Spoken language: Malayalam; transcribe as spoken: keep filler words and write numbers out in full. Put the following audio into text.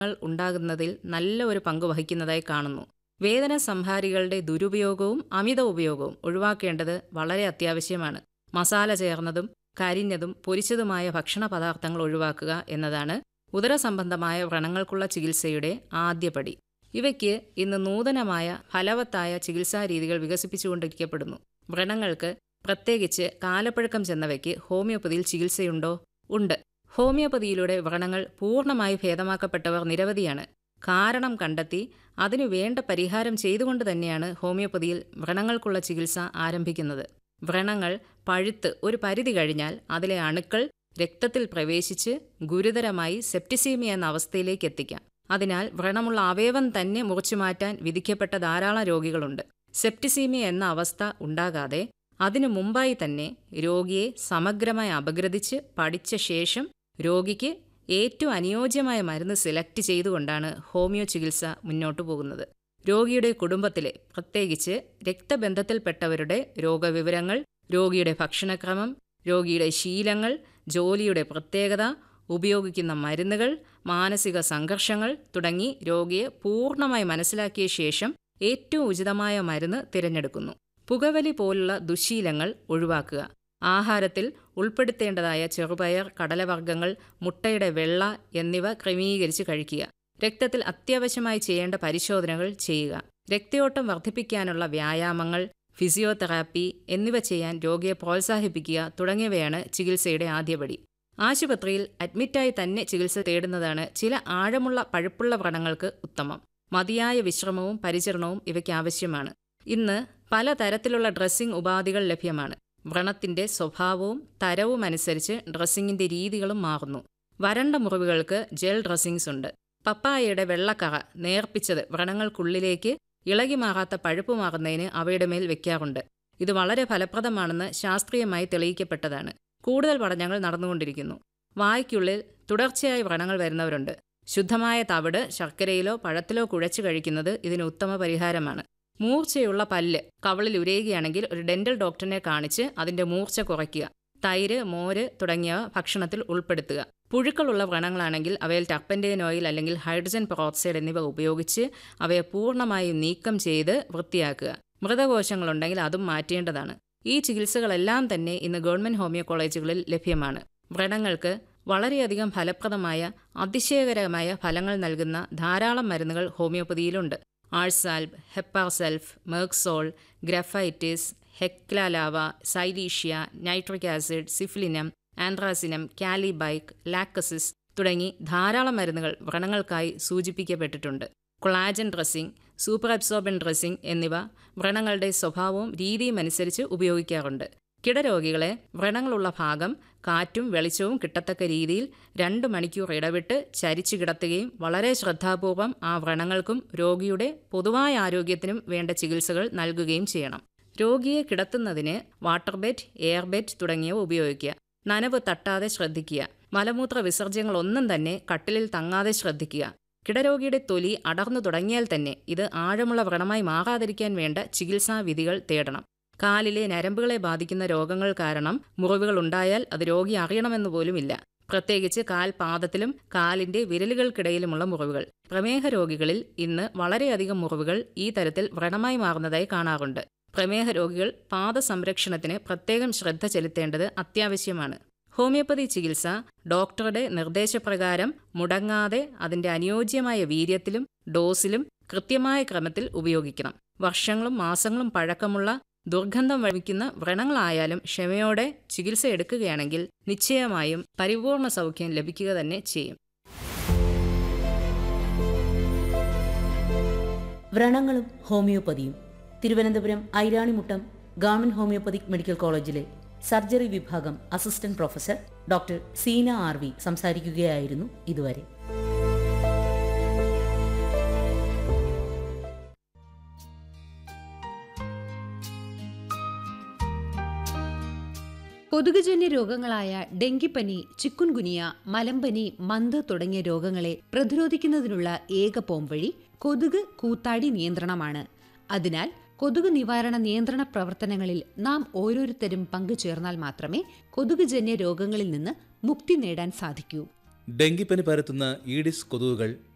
ഉണ്ടാകുന്നതിൽ നല്ല ഒരു പങ്ക് വഹിക്കുന്നതായി കാണുന്നു. വേദന സംഹാരികളുടെ ദുരുപയോഗവും അമിത ഉപയോഗവും ഒഴിവാക്കേണ്ടത് വളരെ അത്യാവശ്യമാണ്. മസാല ചേർന്നതും കരിഞ്ഞതും പൊരിച്ചതുമായ ഭക്ഷണ പദാർത്ഥങ്ങൾ ഒഴിവാക്കുക എന്നതാണ് ഉദരസംബന്ധമായ വ്രണങ്ങൾക്കുള്ള ചികിത്സയുടെ ആദ്യപടി. ഇവയ്ക്ക് ഇന്ന് നൂതനമായ ഫലവത്തായ ചികിത്സാരീതികൾ വികസിപ്പിച്ചുകൊണ്ടിരിക്കപ്പെടുന്നു. വ്രണങ്ങൾക്ക്, പ്രത്യേകിച്ച് കാലപ്പഴക്കം ചെന്നവയ്ക്ക് ഹോമിയോപ്പതിയിൽ ചികിത്സയുണ്ടോ? ഉണ്ട്. ഹോമിയോപ്പതിയിലൂടെ വ്രണങ്ങൾ പൂർണ്ണമായി ഭേദമാക്കപ്പെട്ടവർ നിരവധിയാണ്. കാരണം കണ്ടെത്തി അതിനു വേണ്ട പരിഹാരം ചെയ്തുകൊണ്ട് തന്നെയാണ് ഹോമിയോപ്പതിയിൽ വ്രണങ്ങൾക്കുള്ള ചികിത്സ ആരംഭിക്കുന്നത്. വ്രണങ്ങൾ പഴുത്ത് ഒരു പരിധി കഴിഞ്ഞാൽ അതിലെ അണുക്കൾ രക്തത്തിൽ പ്രവേശിച്ച് ഗുരുതരമായി സെപ്റ്റിസീമിയ എന്ന അവസ്ഥയിലേക്ക് എത്തിക്കാം. അതിനാൽ വ്രണമുള്ള അവയവം തന്നെ മുറിച്ചുമാറ്റാൻ വിധിക്കപ്പെട്ട ധാരാളം രോഗികളുണ്ട്. സെപ്റ്റിസീമിയ എന്ന അവസ്ഥ ഉണ്ടാകാതെ അതിനു മുമ്പായി തന്നെ രോഗിയെ സമഗ്രമായി അപഗ്രഥിച്ച് പഠിച്ച ശേഷം രോഗിക്ക് ഏറ്റവും അനുയോജ്യമായ മരുന്ന് സെലക്ട് ചെയ്തുകൊണ്ടാണ് ഹോമിയോ ചികിത്സ മുന്നോട്ടു പോകുന്നത്. രോഗിയുടെ കുടുംബത്തിലെ, പ്രത്യേകിച്ച് രക്തബന്ധത്തിൽപ്പെട്ടവരുടെ രോഗവിവരങ്ങൾ, രോഗിയുടെ ഭക്ഷണക്രമം, രോഗിയുടെ ശീലങ്ങൾ, ജോലിയുടെ പ്രത്യേകത, ഉപയോഗിക്കുന്ന മരുന്നുകൾ, മാനസിക സംഘർഷങ്ങൾ തുടങ്ങി രോഗിയെ പൂർണ്ണമായി മനസ്സിലാക്കിയ ശേഷം ഏറ്റവും ഉചിതമായ മരുന്ന് തിരഞ്ഞെടുക്കുന്നു. പുകവലി പോലുള്ള ദുശ്ശീലങ്ങൾ ഒഴിവാക്കുക. ആഹാരത്തിൽ ഉൾപ്പെടുത്തേണ്ടതായ ചെറുപയർ, കടലവർഗ്ഗങ്ങൾ, മുട്ടയുടെ വെള്ള എന്നിവ ക്രമീകരിച്ച് കഴിക്കുക. രക്തത്തിൽ അത്യാവശ്യമായി ചെയ്യേണ്ട പരിശോധനകൾ ചെയ്യുക. രക്തയോട്ടം വർദ്ധിപ്പിക്കാനുള്ള വ്യായാമങ്ങൾ, ഫിസിയോതെറാപ്പി എന്നിവ ചെയ്യാൻ രോഗിയെ പ്രോത്സാഹിപ്പിക്കുക തുടങ്ങിയവയാണ് ചികിത്സയുടെ ആദ്യപടി. ആശുപത്രിയിൽ അഡ്മിറ്റായി തന്നെ ചികിത്സ തേടുന്നതാണ് ചില ആഴമുള്ള പഴുപ്പുള്ള വ്രണങ്ങൾക്ക് ഉത്തമം. മതിയായ വിശ്രമവും പരിചരണവും ഇവയ്ക്ക് ആവശ്യമാണ്. ഇന്ന് പലതരത്തിലുള്ള ഡ്രസ്സിംഗ് ഉപാധികൾ ലഭ്യമാണ്. വ്രണത്തിന്റെ സ്വഭാവവും തരവും അനുസരിച്ച് ഡ്രസ്സിങ്ങിന്റെ രീതികളും മാറുന്നു. വരണ്ട മുറിവുകൾക്ക് ജെൽ ഡ്രസ്സിങ്സ് ഉണ്ട്. പപ്പായയുടെ വെള്ളക്കറ നേർപ്പിച്ചത് വ്രണങ്ങൾക്കുള്ളിലേക്ക് ഇളകി മാറാത്ത പഴുപ്പ് മാറുന്നതിന് അവയുടെ മേൽ വെക്കാറുണ്ട്. ഇത് വളരെ ഫലപ്രദമാണെന്ന് ശാസ്ത്രീയമായി തെളിയിക്കപ്പെട്ടതാണ്. കൂടുതൽ പഠനങ്ങൾ നടന്നുകൊണ്ടിരിക്കുന്നു. വായ്ക്കുള്ളിൽ തുടർച്ചയായി വ്രണങ്ങൾ വരുന്നവരുണ്ട്. ശുദ്ധമായ തവിട് ശർക്കരയിലോ പഴത്തിലോ കുഴച്ച് കഴിക്കുന്നത് ഇതിന് ഉത്തമ പരിഹാരമാണ്. മൂർച്ചയുള്ള പല്ല് കവിളിൽ ഉരയുകയാണെങ്കിൽ ഒരു ഡെന്റൽ ഡോക്ടറിനെ കാണിച്ച് അതിന്റെ മൂർച്ച കുറയ്ക്കുക. തൈര്, മോര് തുടങ്ങിയവ ഭക്ഷണത്തിൽ ഉൾപ്പെടുത്തുക. പുഴുക്കളുള്ള വ്രണങ്ങളാണെങ്കിൽ അവയിൽ ടർപ്പന്റൈൻ ഓയിൽ അല്ലെങ്കിൽ ഹൈഡ്രജൻ പെറോക്സൈഡ് എന്നിവ ഉപയോഗിച്ച് അവയെ പൂർണ്ണമായും നീക്കം ചെയ്ത് വൃത്തിയാക്കുക. മൃതകോശങ്ങളുണ്ടെങ്കിൽ അതും മാറ്റേണ്ടതാണ്. ഈ ചികിത്സകളെല്ലാം തന്നെ ഇന്ന് ഗവൺമെന്റ് ഹോമിയോ കോളേജുകളിൽ ലഭ്യമാണ്. വ്രണങ്ങൾക്ക് വളരെയധികം ഫലപ്രദമായ, അതിശയകരമായ ഫലങ്ങൾ നൽകുന്ന ധാരാളം മരുന്നുകൾ ഹോമിയോപ്പതിയിലുണ്ട്. ആഴ്സാൽബ്, ഹെപ്പാസെൽഫ്, മെർക്സോൾ, ഗ്രഫൈറ്റിസ്, ഹെക്ലാലാവ, സൈലീഷ്യ, നൈട്രിക് ആസിഡ്, സിഫ്ലിനം, ആന്ത്രാസിനം, കാലിബൈക്ക്, ലാക്കസിസ് തുടങ്ങി ധാരാളം മരുന്നുകൾ വ്രണങ്ങൾക്കായി സൂചിപ്പിക്കപ്പെട്ടിട്ടുണ്ട്. Collagen dressing, super absorbent dressing എന്നിവ വ്രണങ്ങളുടെ സ്വഭാവവും രീതിയും അനുസരിച്ച് ഉപയോഗിക്കാറുണ്ട്. കിടരോഗികളെ വ്രണങ്ങളുള്ള ഭാഗം കാറ്റും വെളിച്ചവും കിട്ടത്തക്ക രീതിയിൽ രണ്ട് മണിക്കൂർ ഇടവിട്ട് ചരിച്ചു കിടത്തുകയും വളരെ ശ്രദ്ധാപൂർവം ആ വ്രണങ്ങൾക്കും രോഗിയുടെ പൊതുവായ ആരോഗ്യത്തിനും വേണ്ട ചികിത്സകൾ നൽകുകയും ചെയ്യണം. രോഗിയെ കിടത്തുന്നതിന് വാട്ടർ ബെഡ്, എയർ ബെഡ് തുടങ്ങിയവ ഉപയോഗിക്കുക. നനവ് തട്ടാതെ ശ്രദ്ധിക്കുക. മലമൂത്ര വിസർജ്യങ്ങളൊന്നും തന്നെ കട്ടിലിൽ തങ്ങാതെ ശ്രദ്ധിക്കുക. കിടരോഗിയുടെ തൊലി അടർന്നു തുടങ്ങിയാൽ തന്നെ ഇത് ആഴമുള്ള വ്രണമായി മാറാതിരിക്കാൻ വേണ്ട ചികിത്സാ വിധികൾ തേടണം. കാലിലെ ഞരമ്പുകളെ ബാധിക്കുന്ന രോഗങ്ങൾ കാരണം മുറിവുകൾ ഉണ്ടായാൽ അത് രോഗി അറിയണമെന്ന് പോലുമില്ല. പ്രത്യേകിച്ച് കാൽപാദത്തിലും കാലിന്റെ വിരലുകൾക്കിടയിലുമുള്ള മുറിവുകൾ. പ്രമേഹ രോഗികളിൽ ഇന്ന് വളരെയധികം മുറിവുകൾ ഈ തരത്തിൽ വ്രണമായി മാറുന്നതായി കാണാറുണ്ട്. പ്രമേഹ രോഗികൾ പാദസംരക്ഷണത്തിന് പ്രത്യേകം ശ്രദ്ധ ചെലുത്തേണ്ടത് അത്യാവശ്യമാണ്. ഹോമിയോപ്പതി ചികിത്സ ഡോക്ടറുടെ നിർദ്ദേശപ്രകാരം മുടങ്ങാതെ അതിന്റെ അനുയോജ്യമായ വീര്യത്തിലും ഡോസിലും കൃത്യമായ ക്രമത്തിൽ ഉപയോഗിക്കണം. വർഷങ്ങളും മാസങ്ങളും പഴക്കമുള്ള ദുർഗന്ധം വമിക്കുന്ന വ്രണങ്ങളായാലും ക്ഷമയോടെ ചികിത്സ എടുക്കുകയാണെങ്കിൽ നിശ്ചയമായും പരിപൂർണ സൗഖ്യം ലഭിക്കുക തന്നെ ചെയ്യും. വ്രണങ്ങളും ഹോമിയോപ്പതിയും. Thiruvananthapuram Iranimuttam government homoeopathic medical കോളേജിലെ സർജറി വിഭാഗം assistant professor doctor Seena R V സംസാരിക്കുകയായിരുന്നു ഇതുവരെ. കൊതുകുജന്യ രോഗങ്ങളായ ഡെങ്കിപ്പനി, ചിക്കുൻഗുനിയ, മലമ്പനി, മന്ത് തുടങ്ങിയ രോഗങ്ങളെ പ്രതിരോധിക്കുന്നതിനുള്ള ഏക പോംവഴി കൊതുക് കൂത്താടി നിയന്ത്രണമാണ്. അതിനാൽ കൊതുക് നിവാരണ നിയന്ത്രണ പ്രവർത്തനങ്ങളിൽ നാം ഓരോരുത്തരും പങ്കുചേർന്നാൽ മാത്രമേ കൊതുകുജന്യ രോഗങ്ങളിൽ നിന്ന് മുക്തി നേടാൻ സാധിക്കൂ. ഡെങ്കിപ്പനി പരത്തുന്ന ഈഡിസ് കൊതുകുകൾ